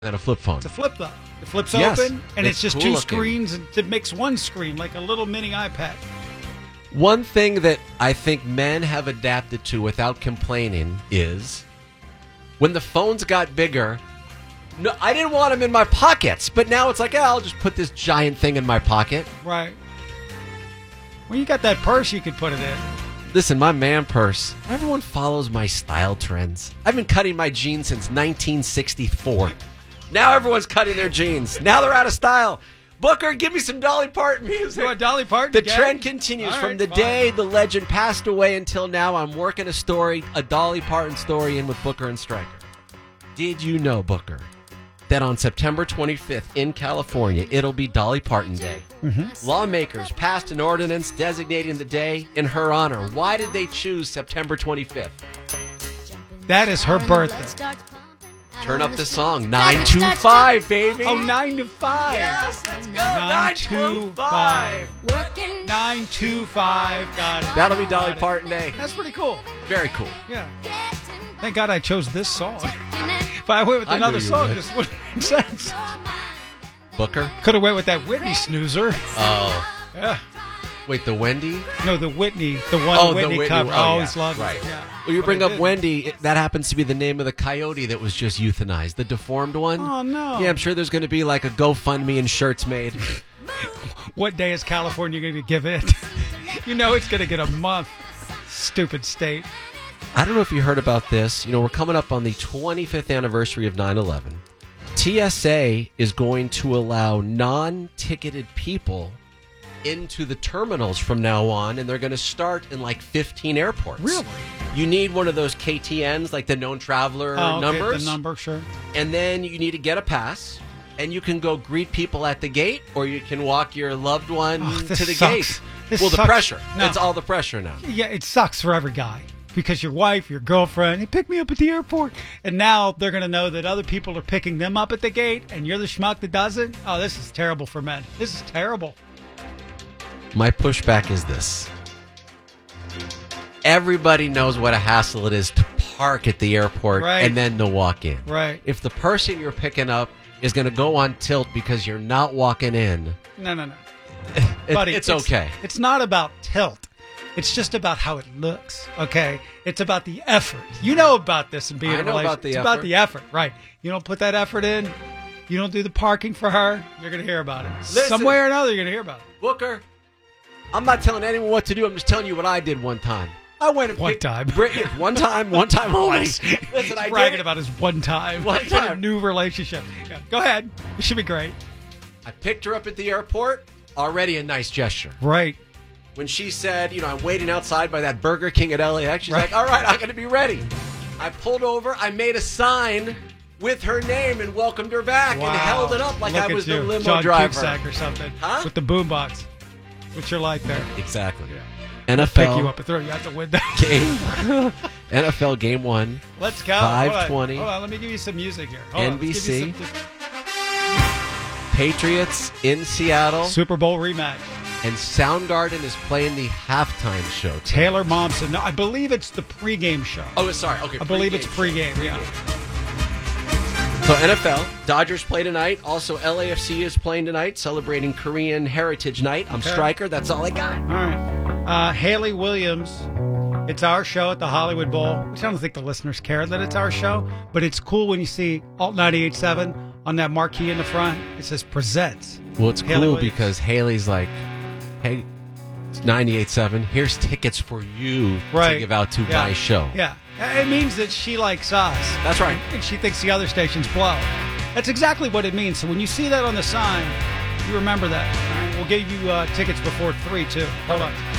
And a flip phone. It's a flip phone. It flips Yes, open, and it's just cool two looking. screens to mix one screen, like a little mini iPad. One thing that I think men have adapted to without complaining is when the phones got bigger, no, I didn't want them in my pockets, but now it's like, I'll just put this giant thing in my pocket. Right. When you got that purse, you could put it in. Listen, my man purse, everyone follows my style trends. I've been cutting my jeans since 1964. Now everyone's cutting their jeans. Now they're out of style. Booker, give me some Dolly Parton music. You want Dolly Parton The again? trend continues. All From right, the fine. day the legend passed away until now, I'm working a Dolly Parton story in with Booker and Stryker. Did you know, Booker, that on September 25th in California, it'll be Dolly Parton Day? Mm-hmm. Lawmakers passed an ordinance designating the day in her honor. Why did they choose September 25th? That is her birthday. Turn up the song. 925, baby. Oh, 9 to 5. Yes, let's go. 925. 925. Got it. That'll be Dolly Got it. Parton Day. That's pretty cool. Very cool. Yeah. Thank God I chose this song. If I went with I knew another you song, would. this wouldn't make sense. Booker? Could have went with that Whitney snoozer. Oh. Yeah. Wait, the Wendy? No, the Whitney, the one Oh, the Whitney Whitney. cover. Oh, I always yeah. loved Right. it. Yeah. Well, you But bring I up didn't. Wendy. That happens to be the name of the coyote that was just euthanized. The deformed one. Oh, no. Yeah, I'm sure there's going to be like a GoFundMe and shirts made. What day is California going to give it? You know it's going to get a month. Stupid state. I don't know if you heard about this. You know, we're coming up on the 25th anniversary of 9/11. TSA is going to allow non-ticketed people into the terminals from now on, and they're going to start in like 15 airports. Really? You need one of those KTNs, like the known traveler numbers. The number, sure. And then you need to get a pass, and you can go greet people at the gate, or you can walk your loved one Oh, this to the sucks. gate. This Well, the sucks. pressure. No. It's all the pressure now. Yeah, it sucks for every guy. Because your wife, your girlfriend, they pick me up at the airport. And now they're going to know that other people are picking them up at the gate, and you're the schmuck that doesn't. Oh, this is terrible for men. This is terrible. My pushback is this. Everybody knows what a hassle it is to park at the airport Right. and then to walk in. Right. If the person you're picking up is going to go on tilt because you're not walking in, No. Buddy, it's okay. It's not about tilt. It's just about how it looks, okay? It's about the effort. You know about this and being I in a know relationship. about the it's effort. about the effort, right? You don't put that effort in. You don't do the parking for her. You're going to hear about it. Listen. Some way or another, you're going to hear about it. Booker, I'm not telling anyone what to do. I'm just telling you what I did one time. I went and One picked time. Britney. One time only. Listen, He's I bragging did it. about his one time. One What a time. new relationship. Yeah, go ahead. It should be great. I picked her up at the airport. Already a nice gesture. Right. When she said, I'm waiting outside by that Burger King at LAX, she's Right. like, all right, I'm going to be ready. I pulled over. I made a sign with her name and welcomed her back Wow. and held it up like Look I at was the you. limo John driver. Cusack or something. Huh? With the boombox. What's your like there? Exactly. Pick you NFL up and throw you out the window. game. NFL game 1. Let's go. 5:20. Hold on. Let me give you some music here. Hold on, let's give you NBC. some- Patriots in Seattle. Super Bowl rematch. And Soundgarden is playing the halftime show. Taylor Momsen. No, I believe it's the pregame show. Oh, sorry. Okay. I believe it's pregame. Yeah. So NFL, Dodgers play tonight. Also, LAFC is playing tonight, celebrating Korean Heritage Night. I'm Okay. Stryker. That's all I got. All right. Haley Williams. It's our show at the Hollywood Bowl, which I don't think the listeners care that it's our show, but it's cool when you see Alt 98.7 on that marquee in the front. It says presents. Well, it's Haley cool Williams. because Haley's like, hey, it's 98.7. Here's tickets for you Right. to give out to Yeah. my show. Yeah. It means that she likes us. That's right. And she thinks the other stations blow. That's exactly what it means. So when you see that on the sign, you remember that. All right? We'll give you tickets before 3, too. Hold on.